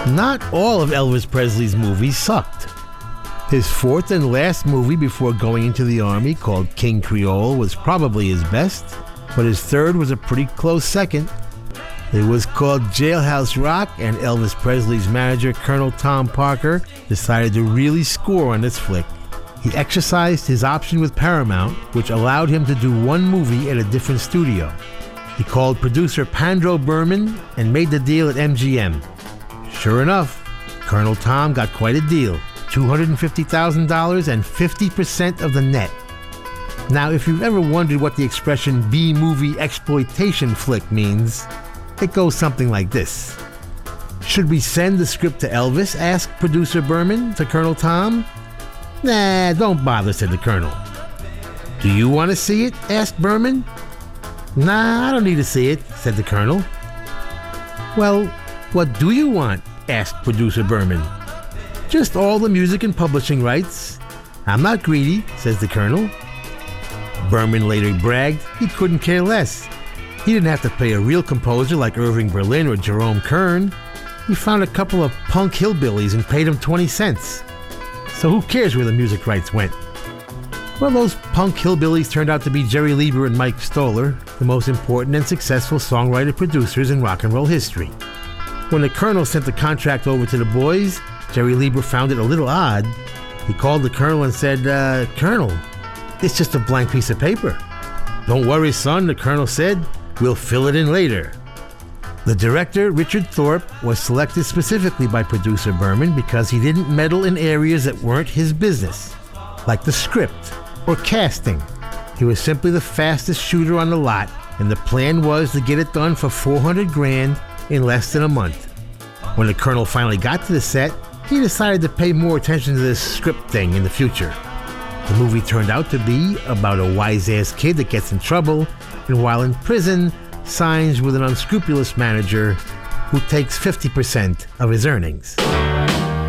Not all of Elvis Presley's movies sucked. His fourth and last movie before going into the Army, called King Creole, was probably his best, but his third was a pretty close second. It was called Jailhouse Rock, and Elvis Presley's manager, Colonel Tom Parker, decided to really score on this flick. He exercised his option with Paramount, which allowed him to do one movie at a different studio. He called producer Pandro Berman and made the deal at MGM. Sure enough, Colonel Tom got quite a deal, $250,000 and 50% of the net. Now, if you've ever wondered what the expression B-movie exploitation flick means, it goes something like this. Should we send the script to Elvis? Asked producer Berman to Colonel Tom. Nah, don't bother, said the Colonel. Do you want to see it? Asked Berman. Nah, I don't need to see it, said the Colonel. Well, what do you want? Asked producer Berman. Just all the music and publishing rights. I'm not greedy, says the Colonel. Berman later bragged he couldn't care less. He didn't have to pay a real composer like Irving Berlin or Jerome Kern. He found a couple of punk hillbillies and paid them 20 cents. So who cares where the music rights went? Well, those punk hillbillies turned out to be Jerry Leiber and Mike Stoller, the most important and successful songwriter-producers in rock and roll history. When the Colonel sent the contract over to the boys, Jerry Leiber found it a little odd. He called the Colonel and said, Colonel, it's just a blank piece of paper. Don't worry, son, the Colonel said. We'll fill it in later. The director, Richard Thorpe, was selected specifically by producer Berman because he didn't meddle in areas that weren't his business, like the script or casting. He was simply the fastest shooter on the lot, and the plan was to get it done for $400,000 in less than a month. When the Colonel finally got to the set, he decided to pay more attention to this script thing in the future. The movie turned out to be about a wise-ass kid that gets in trouble, and while in prison, signs with an unscrupulous manager who takes 50% of his earnings.